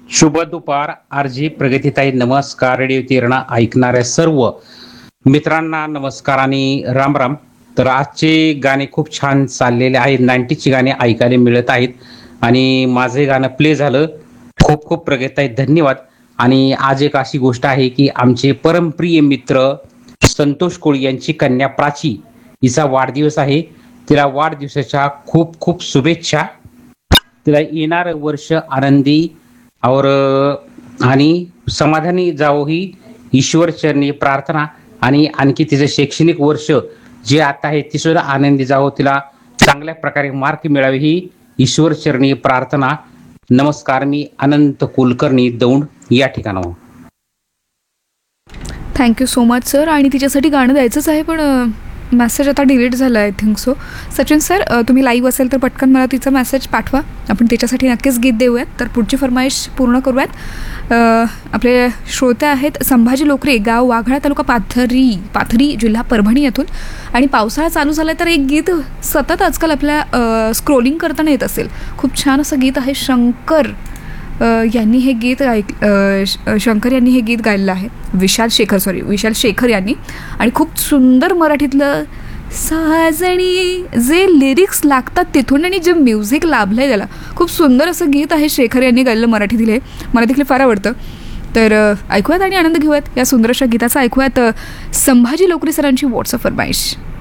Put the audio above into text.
शुभ दुपार आरजी प्रगतीताई. नमस्कार. रेडिओ तिरणा ऐकणाऱ्या सर्व मित्रांना नमस्कार आणि राम राम. तर आजचे गाणे खूप छान चाललेले आहेत. 90ची गाणे ऐकायला मिळत आहेत आणि माझे गाणं प्ले झालं. खूप खूप प्रगतीताई धन्यवाद. आणि आज एक अशी गोष्ट आहे की आमचे परमप्रिय मित्र संतोष कोळी यांची कन्या प्राची हिचा वाढदिवस आहे. तिला वाढदिवसाच्या खूप खूप शुभेच्छा. तिला येणार वर्ष आनंदी और आणि समाधानी जावो ही ईश्वर चरणी प्रार्थना. आणि आणखी तिचं शैक्षणिक वर्ष जे आता आहे ती सुद्धा आनंदी जावो, तिला चांगल्या प्रकारे मार्क मिळावे ही ईश्वर चरणी प्रार्थना. नमस्कार. मी अनंत कुलकर्णी दौंड या ठिकाणाहून. Thank you so much sir. आणि तिच्यासाठी गाणं द्यायचंच आहे पण मेसेज आता डिलीट झाला I think so. Sachin sir तुम्ही लाईव्ह असेल तर पटकन मला तिचा मेसेज पाठवा. आपण तिच्यासाठी नक्कीच गीत देऊयात. तर पुढची फरमाईश पूर्ण करूयात. आपले श्रोते आहेत संभाजी लोकरे, गाव वाघाळा, तालुका पाथरी जिल्हा परभणी येथून. आणि पावसाळा चालू झाला तर एक गीत सतत आजकाल आपल्या स्क्रोलिंग करताना येत असेल. खूप छान असं गीत आहे. शंकर यांनी हे गीत शंकर यांनी हे गीत गायलेलं आहे. विशाल शेखर यांनी. आणि खूप सुंदर मराठीतलं साजणी जे लिरिक्स लागतात तिथून आणि जे म्युझिक लाभलं आहे त्याला, खूप सुंदर असं गीत आहे शेखर यांनी गायलेलं मराठीतील. हे मला देखील फार आवडतं. तर ऐकूयात आणि आनंद घेऊयात या सुंदर अशा गीताचा. ऐकूयात संभाजी लोकरे सरांची व्हॉट्सअप फरमाईश.